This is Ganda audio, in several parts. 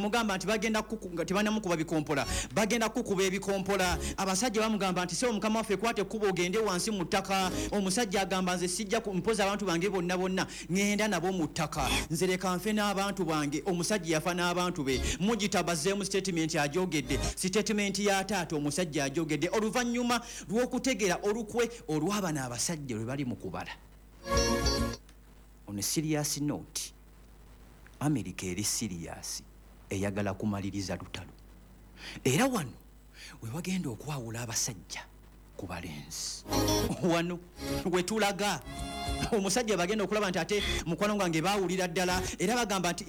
yamugamba nti bagenda tebanamukuba bikompola bagenda kukuba ebikompola abasajja bamugamba nti sebo mukama waffe kwate kuba ogende wansi mu ttaka omusajja agamba nze sijja kumpoza abantu bange bonna ngenda nabo mu ttaka nze leka nfe n'abantu bange omusajja yafa n'abantu be mugitabazeemu statement ajogedde statement ya taata omusajja ajogedde oluvannyuma lw'okutegera olukwe olw'abana abasajja lwe bali mu kubala. On a serious note, America eri serious eyagala kumaliriza lutalo. Era wano we bagenda okwawula abasajja ku balenzi. Wano we tulaga omusajja bagenda okulaba nti ate mukwano gwange baawulira ddala era bagamba nti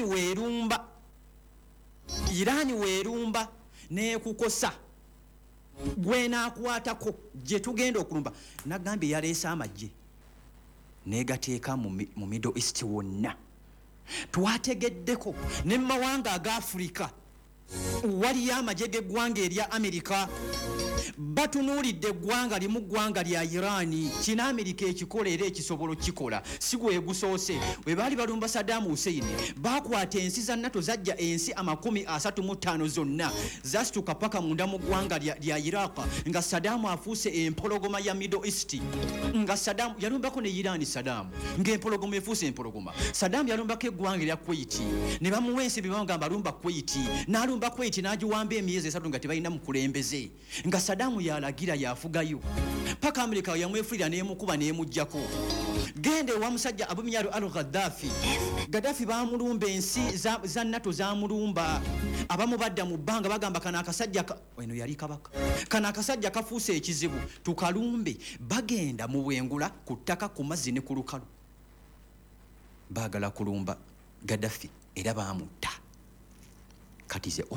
Irani weerumba neekukosa gwenaakwatako gye tugenda okulumba. Nagambye yaleese amagye negateeka mu Middle East wonna. Twategeddeko ne mu mawanga aga Afrika waliyo amagye g'eggwanga erya Amerika batunuulidde eggwanga limu ggwanga lya Irani. Kino Amerika ekikola era ekisobolo kikola si gwe gusoose. We baali balumba Saddam Hussein bakwata ensi za NATO zajja ensi 35 zonna zasituka paka munda mu ggwanga lya Iraq nga Saddam afuuse empologoma ya Middle East. Nga Saddam yalumbako ne Irani Saddam ng'empologoma efuuse empologoma. Saddam yalumbako eggwanga lya Kuwait ne bamuwa ensi bibamugamba alumba Kuwait n'alumba Kuwait n'agiwamba emyezi 3 nga tebalina mukulembeze nga Saddam yalagira yafugayo paka Amerika yamwefuira n'emukuba n'emujjako. Gende wa musajja Abu Muammar al-Gaddafi. Gaddafi bamulumba ensi za NATO zamulumba abamu badda mu bbanga bagamba kana akasajja eno yali kabaka kana akasajja kafuuse ekizibu tukalumbe. Bagenda mu bwengula ku ttaka ku mazzi ne ku lukalu baagala kulumba Gaddafi era bamutta. Kati ze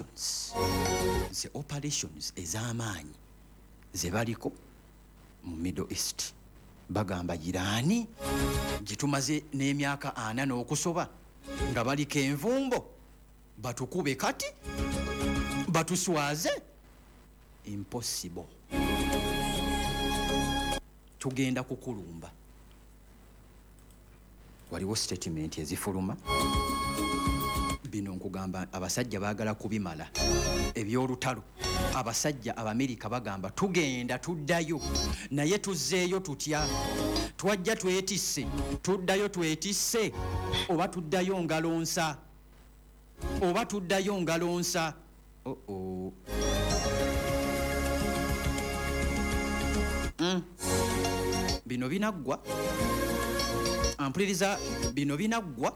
operations ez'amaanyi ze baliko mu Middle East bagamba Irani gye tumaze n'emyaka 4 n'okusoba nga baliko envumbo batukube kati batuswaze. Impossible. Tugenda kukulumba. Waliwo statement ezifuluma bino nkugamba abasajja baagala kubimala ebyolutalo. Abasajja Abamerika bagamba tugenda tuddayo naye tuzzeeyo tutya twajja twetisse tuddayo twetisse oba tuddayo ngalonsa bino binaggwa ampuliriza bino binaggwa.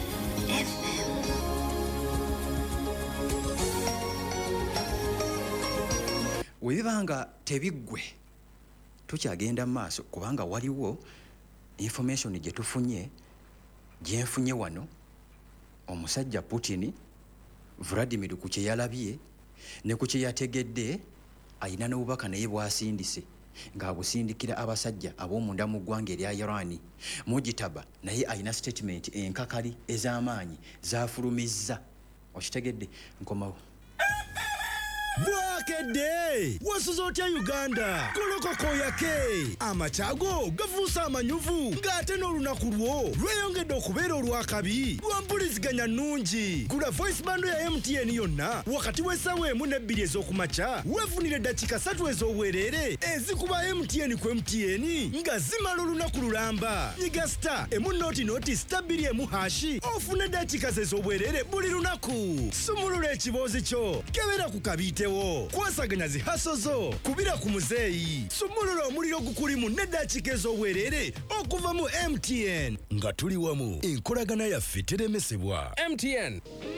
Webibanga tebiggwe tukyagenda mu maaso kubanga waliwo information gye tufunye gyenfunye wano omusajja Putin Vladimir ku kye yalabye ne ku kye yategedde ayina n'obubaka naye bwasindise ng'abusindikira abasajja ab'omunda mu ggwanga erya Irani mugitaba naye ayina statement enkakali ez'amaanyi zafulumizza. Okitegedde nkomawo. Bwakedde wasuza otya Uganda kolokoko yake amachago gafuusa amanyuvu ng'ate n'olunaku lwo lweyongedde okubeera olwakabi lwampuliziganya nnungi. Gula voice bando ya MTN yonna wakati w'essaawa 1 ne 2 ez'okumakya weefunire eddakiika 3 ez'obwereere ezikuba MTN ku MTN nga zimala olunaku lulamba. Nyiga star emu star 2 hashi ofune eddakiika ez'obwereere buli lunaku. Sumulula ekiboozi kyo kebera ku kabiite kwasaganya zihaso zo kubira ku muzeeyi. Sumulula omuliro gukulimu n'eddakiika ez'obwereere okuva mu MTN nga tuli wamu enkolagana yaffe teremesebwa. MTN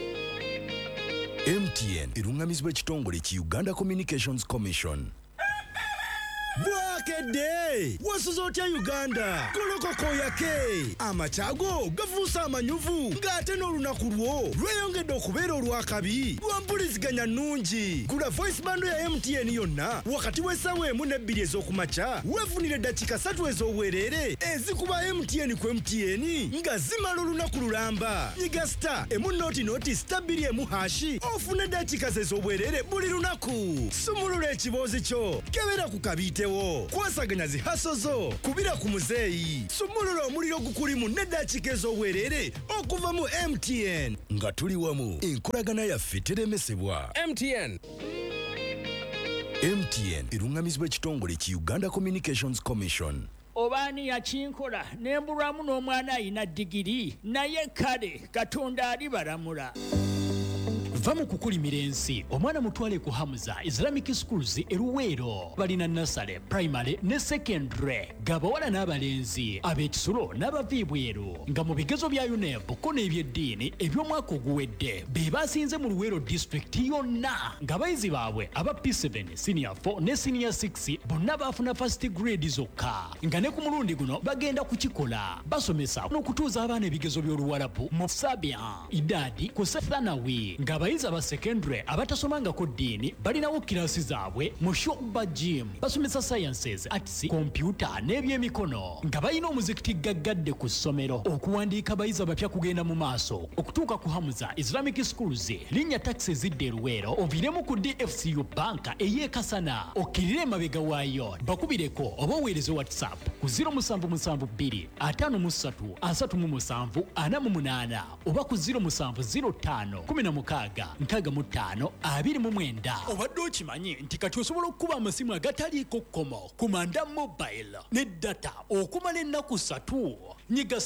erungamizibwa ekitongole ki Uganda Communications Commission. Bwakedde wasuza otya Uganda kolokoko yake amachago gafuusa amanyuvu ng'ate n'olunaku lwo lweyongedde okubeera olwakabi lwampuliziganya nnungi. Gula voice bando ya MTN yonna wakati w'essaawa 1 ne 2 ez'okumakya weefunire eddakiika 3 ez'obwereere ezikuba MTN ku MTN nga zimala olunaku lulamba. Nyiga star emu star 2 hashi ofune eddakiika ez'obwereere buli lunaku. Sumulula ekiboozi kyo kebera ku kabiite kwasaganya zihaso zo kubira ku muzeeyi sumulula omuliro gukulimu n'eddakiika ez'obwerere okuva mu MTN nga tuli wamu enkolagana yaffe teremesebwa. MTN erungamizibwa ekitongole ki Uganda Communications Commission. Obani yakinkola nembulwamu n'omwana ayina digiri naye kale Katonda ali balamula. Va mu kukulimira ensi omwana mutwale ku Hamza Islamic Schools eruweero balina nasale primary ne secondary gabawala n'abalenzi ab'ekisulo n'abaviibweru nga mu bigezo bya UNEB ko n'ebyeddiini eby'omwaka oguwedde be basinze mu Luweero district yonna ng'abayizi baabwe aba P7 senior 4 ne senior 6 bonna baafuna first grade zokka nga ne ku mulundi guno bagenda kukikola basomesa n'okutuuza abaana ebigezo by'Oluwarabu mu Sabian idadi ku Sethanawi ng'abayizi aba secondary abatasomangako ddiini balinawo kirasi zaabwe mu Shoba Gym basomesa sciences arts computer n'ebyemikono nga balina omuzikiti gaggadde ku ssomero okuwandiika abayizi abapya kugenda mu maaso okutuuka ku Hamza Islamic Schools linnya taxi zidde Luweero oviremu ku DFCU banka ey'ekasana okkirire emabega waayo bakubireko oba oweereze WhatsApp ku 0772 53 37 48 oba ku 0705 16 55 29. Obadde okimanyi nti kati osobola okuba amasimu agataliiko kkomo ku Manda Mobile ne data okumala ennaku 3 nyiga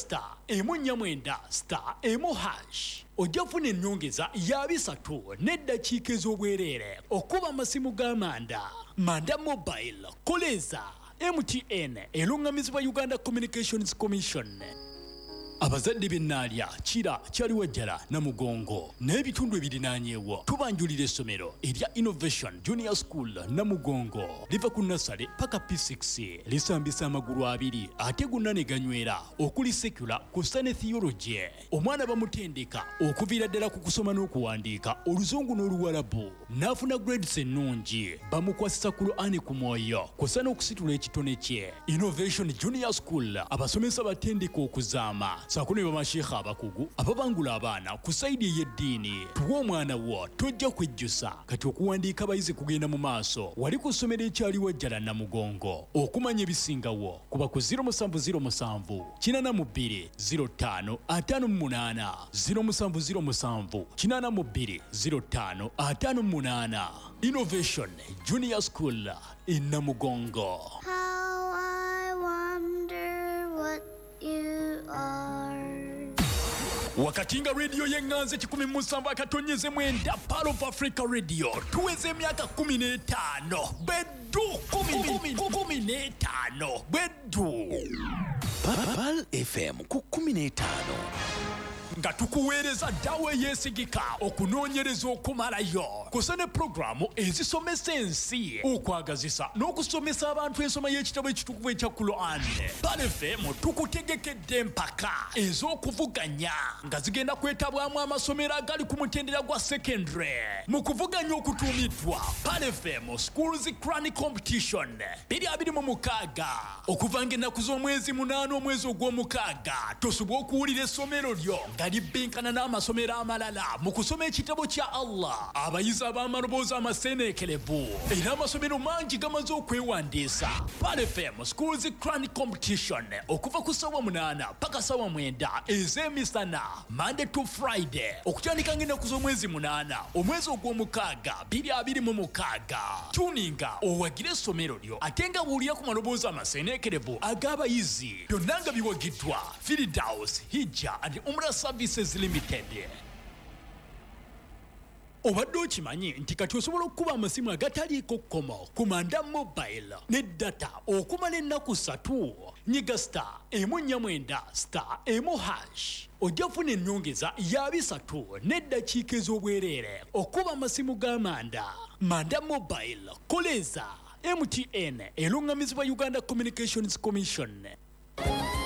*149*1# ojja kufuna ennyongeza ya 3 n'eddakiika ez'obwereere okuba amasimu ga Manda Mobile koleza MTN erungamizibwa Uganda Communications Commission. Abazadde b'ennaalya Kira Kyaliwajjala Namugongo n'ebitundu ebirinaanyeewo tubanjulira essomero erya Innovation Junior School Namugongo liva ku nasale paka P6 lisambisa amagulu 2 ate gonna ne ganywera okuli secular kussa ne theology. Omwana bamutendeka okuviira ddala ku kusoma n'okuwandiika Oluzungu n'Oluwarabu n'afuna grades ennungi bamukwasisa ku Qur'ani ku mwoyo kussa n'okusitula ekitone kye. Innovation Junior School abasomesa batendeka okuzaama sakune bamashekha abakugu ababangula abaana ku saidi ey'eddiini. Tuwa omwana wo tojja kwejjusa kati okuwandiika abayizi kugenda mu maaso wali ku ssomero ekyaliwajjala Namugongo. Okumanya ebisingawo kuba ku 0707 82 05 58 0707 82 05 58. Innovation Junior School in Namugongo. How I wonder what you are. Wakatinga radio yenganze 17 akatonyeze mwenda Pearl of Africa Radio tuweze emyaka 15 beddu 15 beddu Pearl FM ku 15 nga tukuweereza ddawo eyeesigika okunoonyereza okumalayo kusane programu ezisomesa ensi okwagazisa n'okusomesa abantu ensoma y'ekitabo ekitukuvu ekya Qur'an. Pearl FM tukutegekedde empaka ez'okuvuganya nga zigenda kwetabwamu amasomero agali ku mutendera gwa secondary mu kuvuganya okutuumiddwa Pearl FM Schools Crown Competition 2026 okuva ng'ennaku z'omwezi 8 omwezi ogw'omukaaga tosobwa okuwulira essomero lyo nga libinkana n'amasomero amalala mu kusoma ekitabo kya Allah. Abayizi ab'amaloboozi amaseeneekerevu era amasomero mangi gamaze okwewandiisa. Pearl FM Schools Crown Competition okuva ku ssaawa 8 paka ssaawa 9 ez'emisana Monday to Friday okutandika ng'ennaku z'omwezi 8 omwezi ogw'omukaaga 2026. Tuninga owagire essomero lyo ate nga buulira ku maloboozi amaseeneekerevu ag'abayizi byonna nga biwagiddwa Firdaus Hijja and Umrah Services Limited. Obadde okimanyi nti kati osobola okukuba amasimu agataliiko kkomo ku Manda Mobile ne data okumala ennaku 3 nyiga *149*1# ojja kufuna ennyongeza ya 3 n'eddakiika ez'obwereere okuba amasimu ga Manda Mobile koleza MTN erungamizibwa Uganda Communications Commission.